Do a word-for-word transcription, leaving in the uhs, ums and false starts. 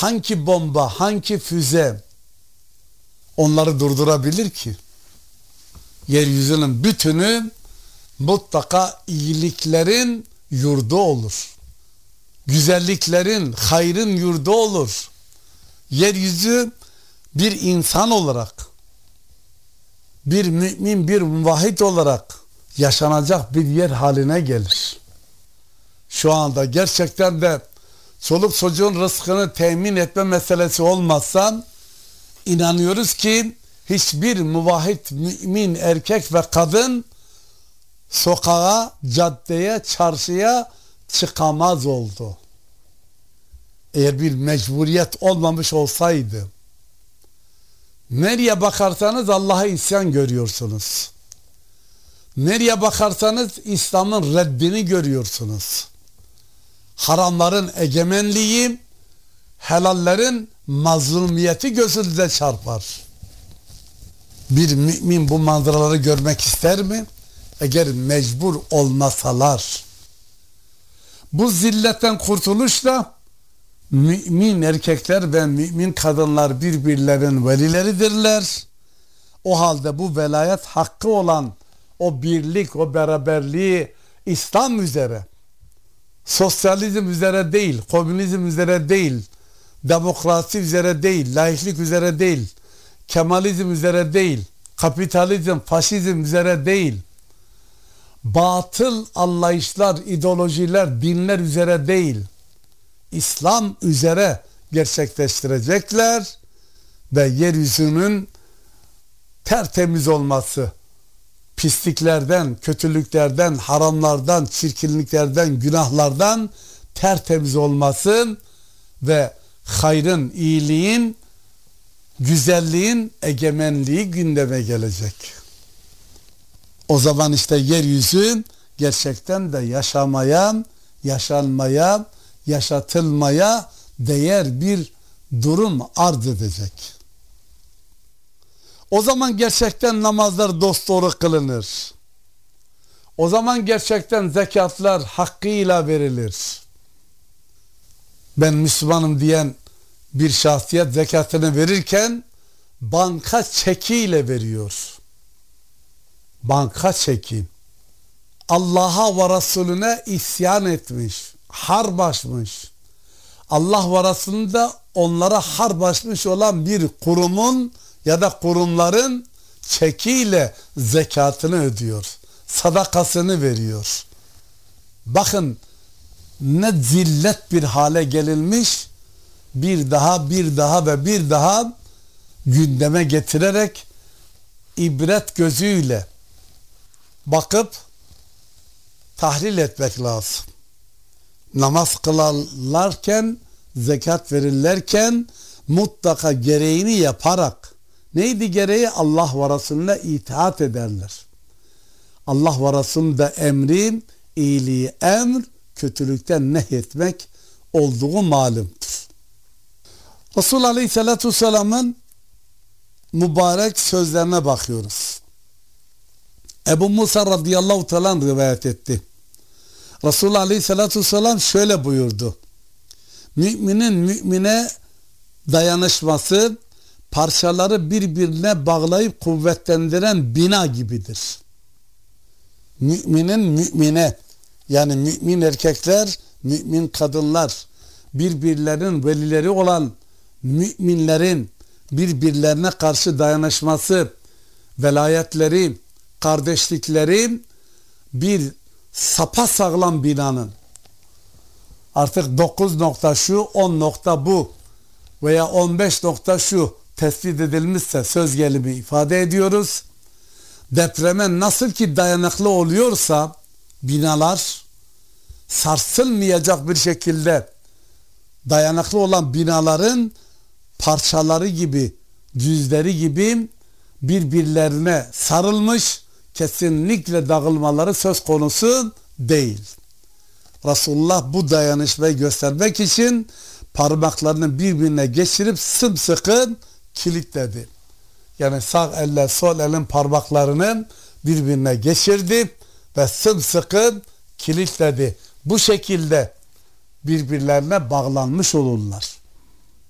hangi bomba, hangi füze onları durdurabilir ki? Yeryüzünün bütünü mutlaka iyiliklerin yurdu olur. Güzelliklerin, hayrın yurdu olur. Yeryüzü bir insan olarak, bir mümin, bir muvahhid olarak yaşanacak bir yer haline gelir. Şu anda gerçekten de çoluk çocuğun rızkını temin etme meselesi olmazsa inanıyoruz ki hiçbir muvahhid mümin erkek ve kadın sokağa, caddeye, çarşıya çıkamaz oldu. Eğer bir mecburiyet olmamış olsaydı. Nereye bakarsanız Allah'a isyan görüyorsunuz. Nereye bakarsanız İslam'ın reddini görüyorsunuz. Haramların egemenliği, helallerin mazlumiyeti gözünüze çarpar. Bir mümin bu manzaraları görmek ister mi? Eğer mecbur olmasalar. Bu zilletten kurtuluşla mümin erkekler ve mümin kadınlar birbirlerinin velileridirler. O halde bu velayet hakkı olan o birlik, o beraberliği İslam üzere, sosyalizm üzere değil, komünizm üzere değil, demokrasi üzere değil, laiklik üzere değil, kemalizm üzere değil, kapitalizm, faşizm üzere değil, batıl anlayışlar, ideolojiler, dinler üzere değil, İslam üzere gerçekleştirecekler ve yeryüzünün tertemiz olması, pisliklerden, kötülüklerden, haramlardan, çirkinliklerden, günahlardan tertemiz olması ve hayrın, iyiliğin, güzelliğin egemenliği gündeme gelecek. O zaman işte yeryüzü gerçekten de yaşamaya, yaşanmaya, yaşatılmaya değer bir durum arz edecek. O zaman gerçekten namazlar dosdoğru kılınır. O zaman gerçekten zekatlar hakkıyla verilir. Ben Müslümanım diyen bir şahsiyet zekatını verirken banka çekiyle veriyor. Banka çeki. Allah'a ve Resulüne isyan etmiş, harp açmış. Allah ve Resulü'nü de onlara harp açmış olan bir kurumun ya da kurumların çekiyle zekatını ödüyor. Sadakasını veriyor. Bakın ne zillet bir hale gelinmiş, bir daha bir daha ve bir daha gündeme getirerek ibret gözüyle bakıp tahlil etmek lazım. Namaz kılarlarken, zekat verirlerken mutlaka gereğini yaparak, neydi gereği? Allah ve Resulüne itaat ederler. Allah ve Resulü'nün de emri, iyiliği emr, kötülükten nehyetmek olduğu malumdur. Resulullah Aleyhisselatü Vesselam'ın mübarek sözlerine bakıyoruz. Ebu Musa radıyallahu teala rivayet etti. Resulullah Aleyhisselatü Vesselam şöyle buyurdu. Müminin mümine dayanışması parçaları birbirine bağlayıp kuvvetlendiren bina gibidir. Müminin mümine, yani mümin erkekler, mümin kadınlar, birbirlerinin velileri olan müminlerin birbirlerine karşı dayanışması, velayetleri, kardeşlikleri bir sapasağlam binanın, artık dokuz nokta şu, on nokta bu veya on beş nokta şu tespit edilmişse söz gelimi ifade ediyoruz. Depreme nasıl ki dayanıklı oluyorsa binalar, sarsılmayacak bir şekilde dayanıklı olan binaların parçaları gibi, cüzleri gibi birbirlerine sarılmış, kesinlikle dağılmaları söz konusu değil. Resulullah bu dayanışmayı göstermek için parmaklarını birbirine geçirip sımsıkı kilitledi. Yani sağ elle sol elin parmaklarını birbirine geçirdi ve sımsıkı kilitledi. Bu şekilde birbirlerine bağlanmış olurlar.